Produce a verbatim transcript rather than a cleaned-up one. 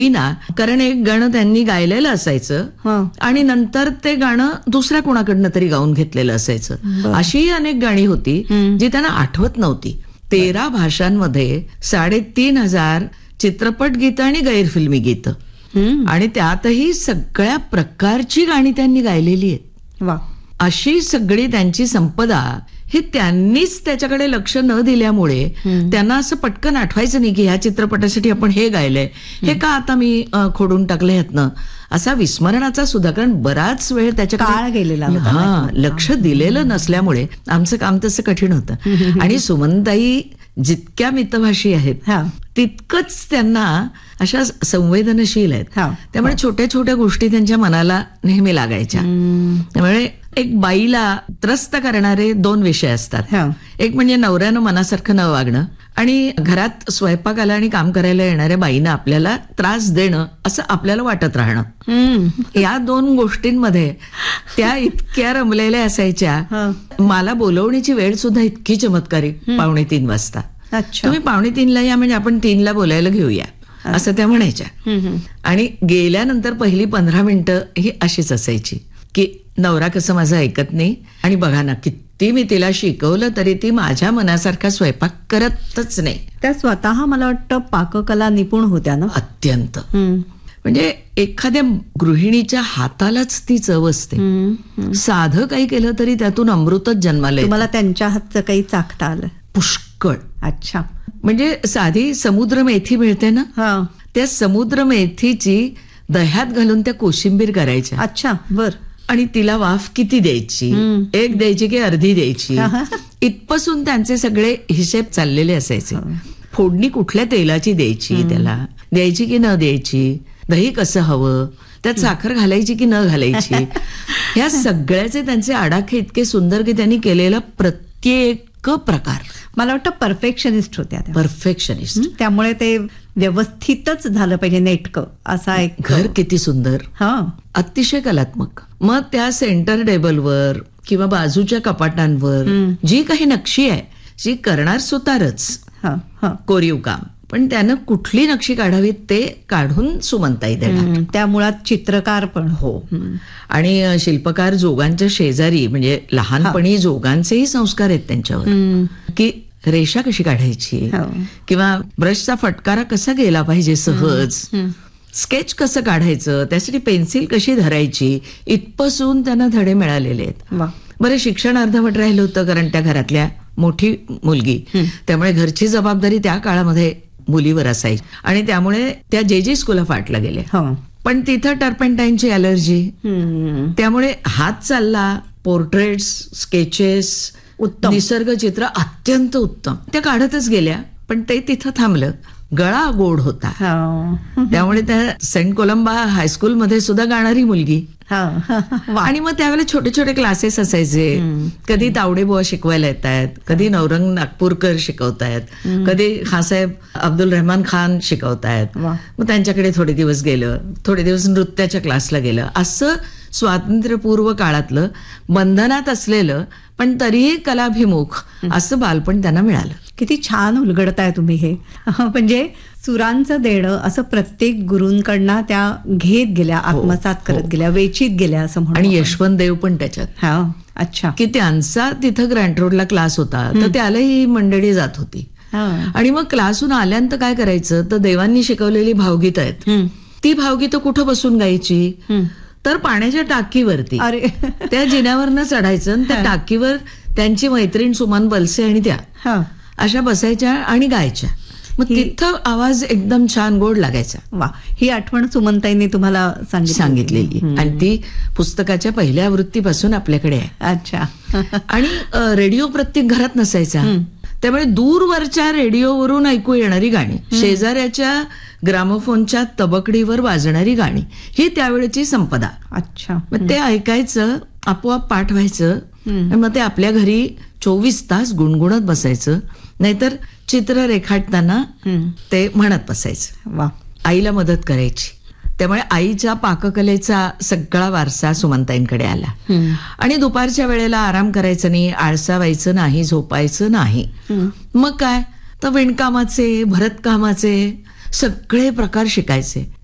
ना, कारण एक गाणं त्यांनी गायलेलं असायचं हं. आणि नंतर ते गाणं दुसऱ्या कोणाकडनं तरी गाऊन घेतलेलं असायचं. बरं. अशीही अनेक गाणी होती जी त्यांना आठवत नव्हती. तेरा भाषांमध्ये साडेतीन हजार चित्रपट गीतं आणि गैरफिल्मी गीतं हम्म. आणि त्यातही सगळ्या प्रकारची गाणी त्यांनी गायलेली आहेत. वा. अशी सगळी त्यांची संपदा हे त्यांनीच त्याच्याकडे लक्ष न दिल्यामुळे त्यांना असं पटकन आठवायचं नाही की ह्या चित्रपटासाठी आपण हे गायलंय, हे का आता मी अ, खोडून टाकलं ह्यातनं, असा विस्मरणाचा सुद्धा, कारण बराच वेळ काळ त्याच्याकडे गेलेला होता. हा लक्ष दिलेलं नसल्यामुळे आमचं काम तसं कठीण होतं. आणि सुमनताई जितक्या मितभाषी आहेत हा. तितकंच त्यांना अशा संवेदनशील आहेत. हा. त्यामुळे छोट्या छोट्या गोष्टी त्यांच्या मनाला नेहमी लागायच्या. त्यामुळे एक बाईला त्रस्त करणारे दोन विषय असतात. हा. एक म्हणजे नवऱ्यानं मनासारखं न वागणं आणि घरात स्वयंपाकाला आणि काम करायला येणाऱ्या बाईनं आपल्याला त्रास देणं असं आपल्याला वाटत राहणं. हम्म. या दोन गोष्टींमध्ये त्या इतक्या रमलेल्या असायच्या. हा. मला बोलवण्याची वेळ सुद्धा इतकी चमत्कारी, पावणे तीन वाजता. अच्छा. तुम्ही पावणे तीनला या म्हणजे आपण तीनला बोलायला घेऊया असं त्या म्हणायच्या. हम्म. आणि गेल्यानंतर पहिली पंधरा मिनिटं ही अशीच असायची की नवरा कसं माझं ऐकत नाही आणि बघा ना किती मी तिला शिकवलं तरी ती माझ्या मनासारखा स्वयंपाक करतच नाही. त्या स्वतः मला वाटतं पाककला निपुण होत्या ना. अत्यंत. हम्म. म्हणजे एखाद्या गृहिणीच्या हातालाच ती चव असते. हम्म. साधं काही केलं तरी त्यातून अमृतच जन्माला येतं. तुम्हाला त्यांच्या हातचं काही चाखता आलं? पुष्कळ. अच्छा. म्हणजे साधी समुद्र मेथी मिळते ना, हा. त्या समुद्र मेथीची दह्यात घालून त्या कोशिंबीर करायच्या. अच्छा. बर. आणि तिला वाफ किती द्यायची, एक द्यायची की अर्धी द्यायची, इथपासून त्यांचे सगळे हिशेब चाललेले असायचे. फोडणी कुठल्या तेलाची द्यायची, त्याला द्यायची की न द्यायची, दही कसं हवं, त्यात साखर घालायची की न घालायची, ह्या सगळ्याचे त्यांचे आडाखे इतके सुंदर की त्यांनी केलेला प्रत्येक प्रकार. मला वाटतं परफेक्शनिस्ट होत्या त्या. परफेक्शनिस्ट. हं? त्यामुळे ते व्यवस्थितच झालं पाहिजे, नेटकं असा एक घर किती सुंदर, हा. अतिशय कलात्मक. मग त्या सेंटर टेबलवर किंवा बाजूच्या कपाटांवर जी काही नक्षी आहे, जी करणार सुतारच, हा. हा. कोरीव काम, पण त्यानं कुठली नक्षी काढावी ते काढून सुमनताई देणार. हं. त्या मुळात चित्रकार पण. हो. आणि अ, शिल्पकार जोगांच्या शेजारी, म्हणजे लहानपणी जोगांचेही संस्कार आहेत त्यांच्यावर की रेषा कशी काढायची हो. किंवा ब्रशचा फटकारा कसा गेला पाहिजे सहज, स्केच कसं काढायचं, त्यासाठी पेन्सिल कशी धरायची, इथपासून त्यांना धडे मिळालेले आहेत. वा. बरं, शिक्षण अर्धवट राहिलं होतं कारण त्या घरातल्या मोठी मुलगी, त्यामुळे घरची जबाबदारी त्या काळामध्ये मुलीवर असायची आणि त्यामुळे त्या जे जे स्कूल ऑफ आर्टला गेल्या. हो. पण तिथं टर्पेंटाईनची अलर्जी, हं. त्यामुळे हात चालला, पोर्ट्रेट्स, स्केचेस, उत्तम. निसर्ग चित्र अत्यंत उत्तम त्या काढतच गेल्या. पण ते तिथं थांबलं. गळा गोड होता, हो. त्यामुळे त्या सेंट कोलंबा हायस्कूलमध्ये सुद्धा गाणारी मुलगी. हो. वा. आणि मग त्यावेळेला छोटे छोटे क्लासेस असायचे. कधी तावडे बुवा शिकवायला येत आहेत, कधी नवरंग नागपूरकर शिकवतायत, कधी खासाहेब अब्दुल रहमान खान शिकवतायत. वा. मग त्यांच्याकडे थोडे दिवस गेलं, थोडे दिवस नृत्याच्या क्लासला गेलं. असं स्वातंत्र्यपूर्व काळातलं बंधनात असलेलं पण तरीही कलाभिमुख असं बालपण त्यांना मिळालं. किती छान उलगडताय तुम्ही हे. म्हणजे सुरांचं देणं असं प्रत्येक गुरूंकडनं त्या घेत गेल्या, आत्मसात करत गेल्या, वेचीत गेल्या असं म्हणून. आणि यशवंत देव पण त्याच्यात. हा. अच्छा. की त्यांचा तिथं ग्रँट रोडला क्लास होता, तर त्याला ही मंडळी जात होती. हा. आणि मग क्लासहून आल्यानंतर काय करायचं, तर देवांनी शिकवलेली भावगीत आहेत, ती भावगीतं कुठं बसून गायची, तर पाण्याच्या टाकीवरती. अरे. त्या जिन्यावरनं चढायचं आणि त्या टाकीवर त्यांची मैत्रीण सुमन बलसे आणि त्या हा. अशा बसायच्या आणि गायच्या. मग तिथं आवाज एकदम छान गोड लागायचा. वा. ही आठवण सुमनताईंनी तुम्हाला सांगितलेली आणि ती पुस्तकाच्या पहिल्या आवृत्तीपासून आपल्याकडे आहे. अच्छा. आणि अ, रेडिओ प्रत्येक घरात नसायचा, त्यामुळे दूरवरच्या रेडिओवरून ऐकू येणारी गाणी, शेजाऱ्याच्या ग्रामोफोनच्या तबकडीवर वाजणारी गाणी, ही त्यावेळेची संपदा. अच्छा. मग ते ऐकायचं, आपोआप पाठ व्हायचं आणि मग ते आपल्या घरी चोवीस तास गुणगुणत बसायचं, नाहीतर चित्र रेखाटताना ते म्हणत बसायचं. वा. आईला मदत करायची. त्यामुळे आईच्या पाककलेचा सगळा वारसा सुमनताईंकडे आला. आणि दुपारच्या वेळेला आराम करायचा नाही, आळसावायचं नाही, झोपायचं नाही. मग काय, तर विणकामाचे, भरतकामाचे सगळे प्रकार शिकायचे.